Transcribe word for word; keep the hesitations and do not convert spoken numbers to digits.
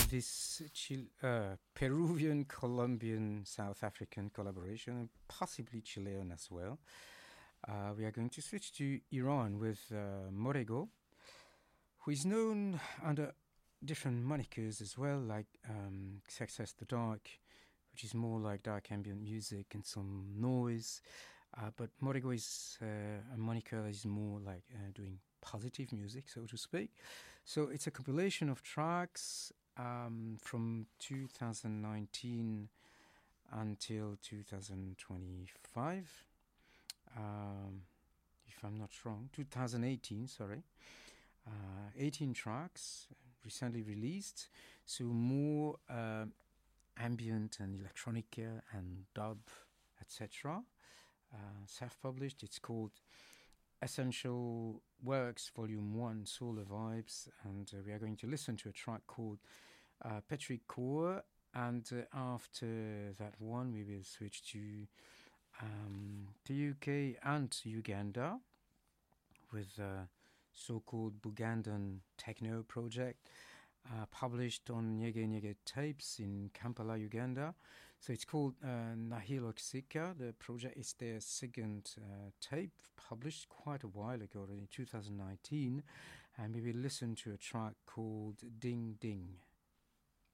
this Chil- uh, Peruvian, Colombian, South African collaboration, and possibly Chilean as well. Uh, we are going to switch to Iran with uh, Morego, who is known under different monikers as well, like um, Success the Dark, which is more like dark ambient music and some noise. Uh, but Morego is uh, a moniker that is more like uh, doing positive music, so to speak. So it's a compilation of tracks um, from two thousand nineteen until two thousand twenty-five. Um, if I'm not wrong, two thousand eighteen, sorry. Uh, eighteen tracks recently released, so more uh, ambient and electronica and dub, et cetera. Uh, self-published. It's called Essential Works Volume one, Solar Vibes, and uh, we are going to listen to a track called uh, Petrichor, and uh, after that one we will switch to um, the U K and Uganda with uh, so-called Bugandan Techno project, uh, published on Nyege Nyege Tapes in Kampala, Uganda. So it's called uh, Nahiloxika. The project is their second uh, tape, published quite a while ago, in two thousand nineteen. And we will listen to a track called Ding Ding.